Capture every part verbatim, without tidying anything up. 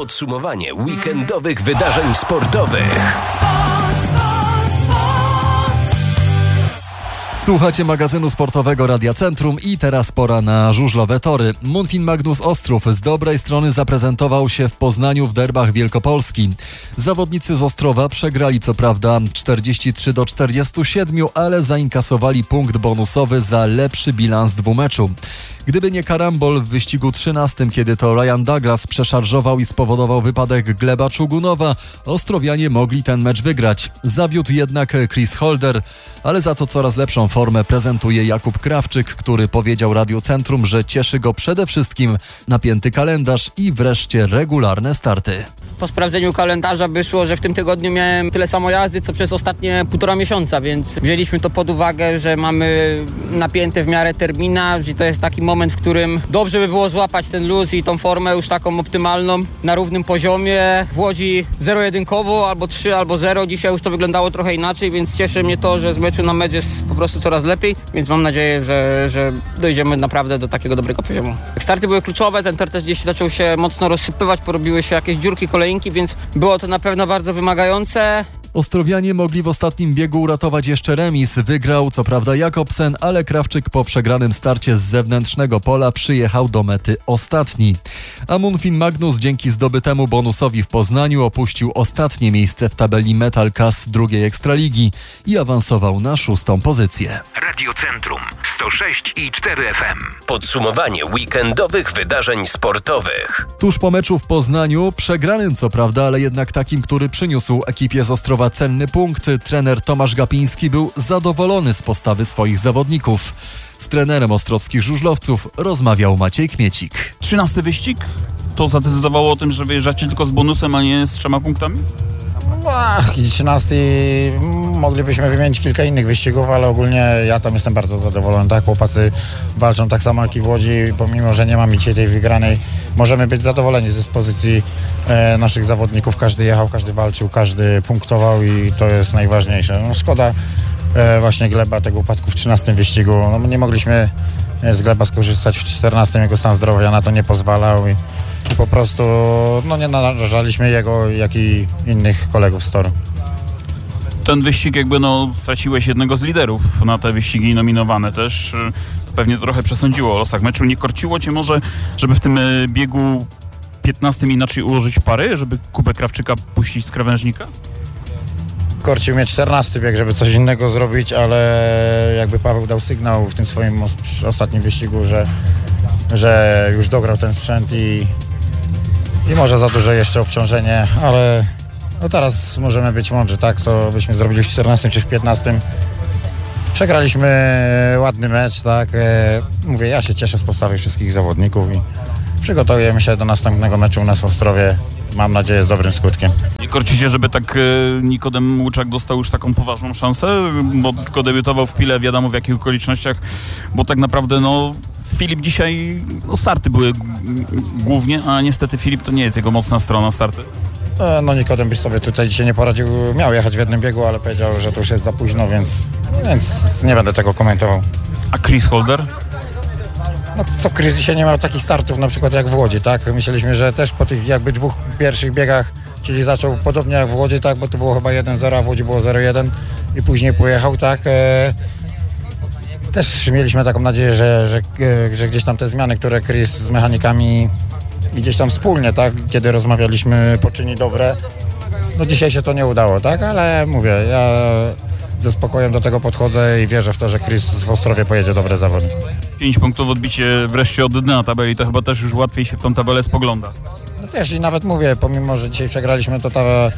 Podsumowanie weekendowych wydarzeń sportowych. Słuchacie magazynu sportowego Radia Centrum i teraz pora na żużlowe tory. Munfin Magnus Ostrów z dobrej strony zaprezentował się w Poznaniu w derbach Wielkopolski. Zawodnicy z Ostrowa przegrali co prawda czterdzieści trzy do czterdziestu siedmiu, ale zainkasowali punkt bonusowy za lepszy bilans dwumeczu. Gdyby nie karambol w wyścigu trzynastym, kiedy to Ryan Douglas przeszarżował i spowodował wypadek Gleba Czugunowa, Ostrowianie mogli ten mecz wygrać. Zawiódł jednak Chris Holder, ale za to coraz lepszą formę prezentuje Jakub Krawczyk, który powiedział Radiu Centrum, że cieszy go przede wszystkim napięty kalendarz i wreszcie regularne starty. Po sprawdzeniu kalendarza wyszło, że w tym tygodniu miałem tyle samo jazdy, co przez ostatnie półtora miesiąca, więc wzięliśmy to pod uwagę, że mamy napięte w miarę terminarz i to jest taki moment, w którym dobrze by było złapać ten luz i tą formę już taką optymalną na równym poziomie. W Łodzi zero-jedynkowo, albo trzy, albo zero. Dzisiaj już to wyglądało trochę inaczej, więc cieszy mnie to, że z meczu na mecz jest po prostu coraz lepiej, więc mam nadzieję, że, że dojdziemy naprawdę do takiego dobrego poziomu. Starty były kluczowe, ten tor też gdzieś zaczął się mocno rozsypywać, porobiły się jakieś dziurki kolejnki, więc było to na pewno bardzo wymagające. Ostrowianie mogli w ostatnim biegu uratować jeszcze remis. Wygrał co prawda Jakobsen, ale Krawczyk po przegranym starcie z zewnętrznego pola przyjechał do mety ostatni. A Munfin Magnus dzięki zdobytemu bonusowi w Poznaniu opuścił ostatnie miejsce w tabeli Metal Kas drugiej Ekstraligi i awansował na szóstą pozycję. Radio Centrum sto sześć i cztery F M. Podsumowanie weekendowych wydarzeń sportowych. Tuż po meczu w Poznaniu, przegranym co prawda, ale jednak takim, który przyniósł ekipie z Ostrowa cenny punkt, trener Tomasz Gapiński był zadowolony z postawy swoich zawodników. Z trenerem ostrowskich żużlowców rozmawiał Maciej Kmiecik. Trzynasty wyścig? To zadecydowało o tym, że wyjeżdżacie tylko z bonusem, a nie z trzema punktami? Ach, trzynasty moglibyśmy wymienić kilka innych wyścigów, ale ogólnie ja tam jestem bardzo zadowolony. Tak, chłopacy walczą tak samo jak i w Łodzi, pomimo że nie mamy dzisiaj tej wygranej. Możemy być zadowoleni z dyspozycji e, naszych zawodników. Każdy jechał, każdy walczył, każdy punktował i to jest najważniejsze. No, szkoda e, właśnie Gleba, tego upadku w trzynastym wyścigu. No, nie mogliśmy z Gleba skorzystać w czternastym, jego stan zdrowia na to nie pozwalał. I, I po prostu no, nie narażaliśmy jego, jak i innych kolegów z toru. Ten wyścig jakby no straciłeś jednego z liderów na te wyścigi nominowane też. To pewnie trochę przesądziło o losach meczu. Nie korciło cię może, żeby w tym biegu piętnastym inaczej ułożyć pary, żeby Kubę Krawczyka puścić z krawężnika? Korcił mnie czternasty bieg, żeby coś innego zrobić, ale jakby Paweł dał sygnał w tym swoim ostatnim wyścigu, że, że już dograł ten sprzęt i, i może za duże jeszcze obciążenie, ale no teraz możemy być mądrzy, tak, co byśmy zrobili w czternastym czy w piętnastym. Przegraliśmy ładny mecz, tak, mówię, ja się cieszę z postawy wszystkich zawodników i przygotowujemy się do następnego meczu u nas w Ostrowie. Mam nadzieję z dobrym skutkiem. Nie korcicie, żeby tak Nikodem Łuczak dostał już taką poważną szansę, bo tylko debiutował w Pile, wiadomo w jakich okolicznościach, bo tak naprawdę no Filip dzisiaj, no starty były głównie, a niestety Filip to nie jest jego mocna strona, starty. No Nikodem byś sobie tutaj dzisiaj nie poradził, miał jechać w jednym biegu, ale powiedział, że to już jest za późno, więc, więc nie będę tego komentował. A Chris Holder? No co, Chris dzisiaj nie miał takich startów na przykład jak w Łodzi, tak? Myśleliśmy, że też po tych jakby dwóch pierwszych biegach, czyli zaczął podobnie jak w Łodzi, tak? Bo to było chyba jeden zero, a w Łodzi było zero jeden i później pojechał, tak? E... Też mieliśmy taką nadzieję, że, że, że gdzieś tam te zmiany, które Chris z mechanikami i gdzieś tam wspólnie, tak? Kiedy rozmawialiśmy, poczyni dobre. No dzisiaj się to nie udało, tak? Ale mówię, ja ze spokojem do tego podchodzę i wierzę w to, że Chris w Ostrowie pojedzie dobre zawody. Pięć punktów odbicie wreszcie od dna tabeli, to chyba też już łatwiej się w tą tabelę spogląda. No też i nawet mówię, pomimo że dzisiaj przegraliśmy, to ta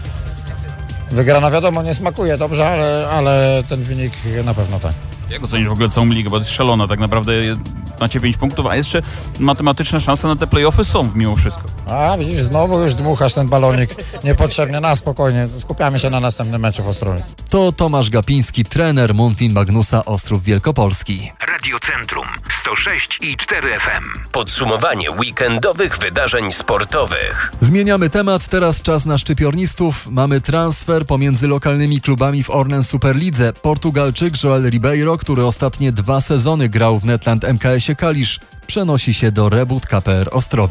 wygrana wiadomo nie smakuje dobrze, ale, ale ten wynik na pewno tak. Jak ocenisz w ogóle całą ligę, bo to jest szalona, tak naprawdę macie pięć punktów, a jeszcze matematyczne szanse na te play-offy są mimo wszystko. A widzisz, znowu już dmuchasz ten balonik niepotrzebnie, na spokojnie, skupiamy się na następnym meczu w Ostrowie. To Tomasz Gapiński, trener Munfin Magnusa Ostrów Wielkopolski. Radio Centrum sto sześć i cztery F M. Podsumowanie weekendowych wydarzeń sportowych. Zmieniamy temat, teraz czas na szczypiornistów. Mamy transfer pomiędzy lokalnymi klubami w Orlen Superlidze. Portugalczyk Joel Ribeiro, który ostatnie dwa sezony grał w Netland M K S-ie Kalisz, przenosi się do Rebut K P R Ostrowi.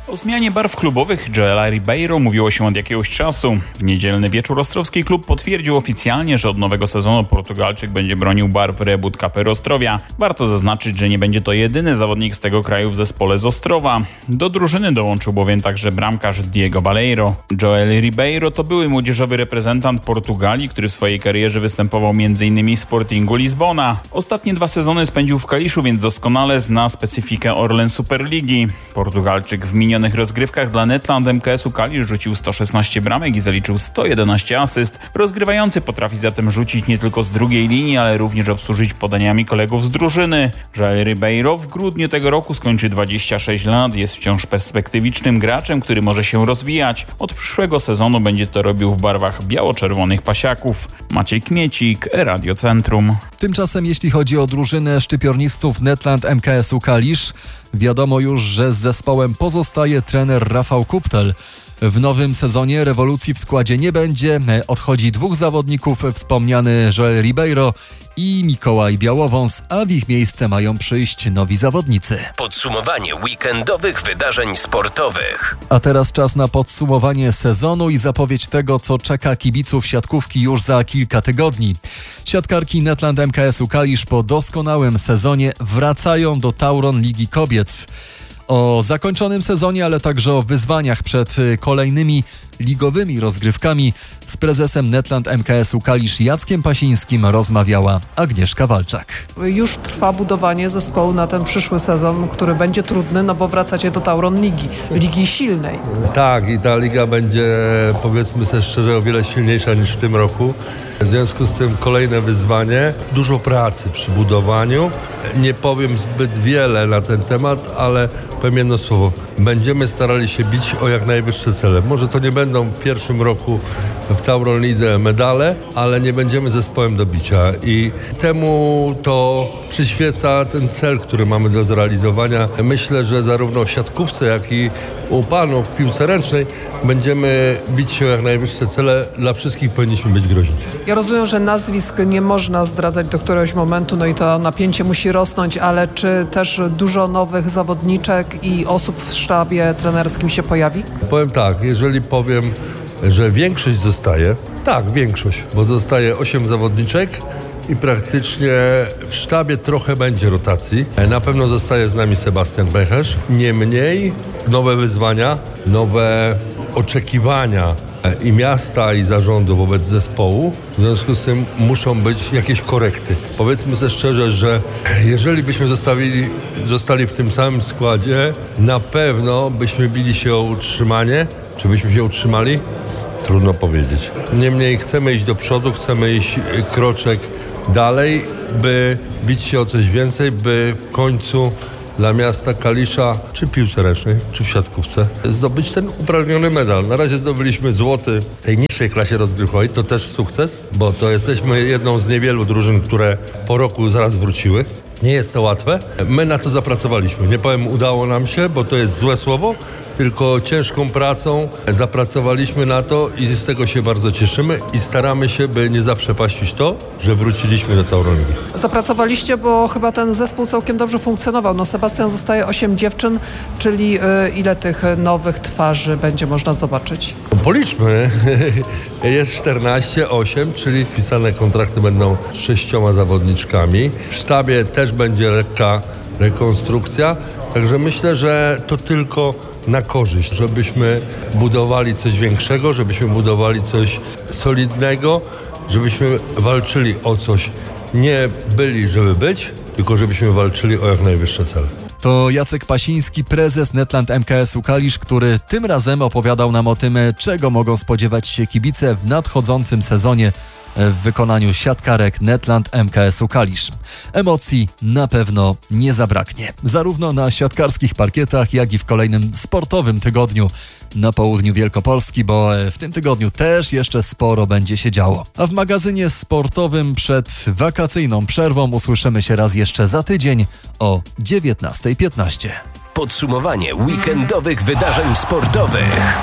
O zmianie barw klubowych Joela Ribeiro mówiło się od jakiegoś czasu. W niedzielny wieczór ostrowski klub potwierdził oficjalnie, że od nowego sezonu Portugalczyk będzie bronił barw Rebut Kapery Ostrowia. Warto zaznaczyć, że nie będzie to jedyny zawodnik z tego kraju w zespole z Ostrowa. Do drużyny dołączył bowiem także bramkarz Diego Baleiro. Joel Ribeiro to były młodzieżowy reprezentant Portugalii, który w swojej karierze występował między innymi w Sportingu Lizbona. Ostatnie dwa sezony spędził w Kaliszu, więc doskonale zna specyfikę Orlen Superligi. Portugalczyk w minionych rozgrywkach dla Netland M K S-u Kalisz rzucił sto szesnaście bramek i zaliczył sto jedenaście asyst. Rozgrywający potrafi zatem rzucić nie tylko z drugiej linii, ale również obsłużyć podaniami kolegów z drużyny. Joel Ribeiro w grudniu tego roku skończy dwadzieścia sześć lat, jest wciąż perspektywicznym graczem, który może się rozwijać. Od przyszłego sezonu będzie to robił w barwach biało-czerwonych pasiaków. Maciej Kmiecik, Radio Centrum. Tymczasem jeśli chodzi o drużynę szczypiornistów Netland M K S-u Kalisz, wiadomo już, że z zespołem pozostaje trener Rafał Kuptel. W nowym sezonie rewolucji w składzie nie będzie. Odchodzi dwóch zawodników, wspomniany Joel Ribeiro i Mikołaj Białowąs, a w ich miejsce mają przyjść nowi zawodnicy. Podsumowanie weekendowych wydarzeń sportowych. A teraz czas na podsumowanie sezonu i zapowiedź tego, co czeka kibiców siatkówki już za kilka tygodni. Siatkarki Netland M K S-u Kalisz po doskonałym sezonie wracają do Tauron Ligi Kobiet. O zakończonym sezonie, ale także o wyzwaniach przed kolejnymi ligowymi rozgrywkami z prezesem Netland M K S-u Kalisz Jackiem Pasińskim rozmawiała Agnieszka Walczak. Już trwa budowanie zespołu na ten przyszły sezon, który będzie trudny, no bo wracacie do Tauron Ligi, ligi silnej. Tak, i ta liga będzie, powiedzmy sobie szczerze, o wiele silniejsza niż w tym roku. W związku z tym kolejne wyzwanie, dużo pracy przy budowaniu. Nie powiem zbyt wiele na ten temat, ale powiem jedno słowo. Będziemy starali się bić o jak najwyższe cele. Może to nie będą w pierwszym roku w Tauron Lidze medale, ale nie będziemy zespołem do bicia i temu to przyświeca ten cel, który mamy do zrealizowania. Myślę, że zarówno w siatkówce, jak i u panów w piłce ręcznej będziemy bić się o jak najwyższe cele. Dla wszystkich powinniśmy być groźni. Ja rozumiem, że nazwisk nie można zdradzać do któregoś momentu, no i to napięcie musi rosnąć, ale czy też dużo nowych zawodniczek i osób w sztabie trenerskim się pojawi? Powiem tak, jeżeli powiem, że większość zostaje, tak, większość, bo zostaje osiem zawodniczek i praktycznie w sztabie trochę będzie rotacji. Na pewno zostaje z nami Sebastian Becherz. Niemniej nowe wyzwania, nowe oczekiwania i miasta, i zarządu wobec zespołu. W związku z tym muszą być jakieś korekty. Powiedzmy sobie szczerze, że jeżeli byśmy zostawili, zostali w tym samym składzie, na pewno byśmy bili się o utrzymanie. Czy byśmy się utrzymali? Trudno powiedzieć. Niemniej chcemy iść do przodu, chcemy iść kroczek dalej, by bić się o coś więcej, by w końcu dla miasta Kalisza, czy w piłce ręcznej, czy w siatkówce, zdobyć ten upragniony medal. Na razie zdobyliśmy złoty w tej niższej klasie rozgrywkowej, to też sukces, bo to jesteśmy jedną z niewielu drużyn, które po roku zaraz wróciły. Nie jest to łatwe. My na to zapracowaliśmy. Nie powiem, udało nam się, bo to jest złe słowo, tylko ciężką pracą zapracowaliśmy na to i z tego się bardzo cieszymy i staramy się, by nie zaprzepaścić to, że wróciliśmy do Tauron Ligi. Zapracowaliście, bo chyba ten zespół całkiem dobrze funkcjonował. No Sebastian, zostaje osiem dziewczyn, czyli yy, ile tych nowych twarzy będzie można zobaczyć? Policzmy. Jest czternaście, osiem, czyli pisane kontrakty będą z sześcioma zawodniczkami. W sztabie też będzie lekka rekonstrukcja, także myślę, że to tylko na korzyść, żebyśmy budowali coś większego, żebyśmy budowali coś solidnego, żebyśmy walczyli o coś, nie byli, żeby być, tylko żebyśmy walczyli o jak najwyższe cele. To Jacek Pasiński, prezes Netland M K S-u Kalisz, który tym razem opowiadał nam o tym, czego mogą spodziewać się kibice w nadchodzącym sezonie w wykonaniu siatkarek Netland M K S-u Kalisz. Emocji na pewno nie zabraknie. Zarówno na siatkarskich parkietach, jak i w kolejnym sportowym tygodniu na południu Wielkopolski, bo w tym tygodniu też jeszcze sporo będzie się działo. A w magazynie sportowym przed wakacyjną przerwą usłyszymy się raz jeszcze za tydzień o dziewiętnasta piętnaście. Podsumowanie weekendowych wydarzeń sportowych.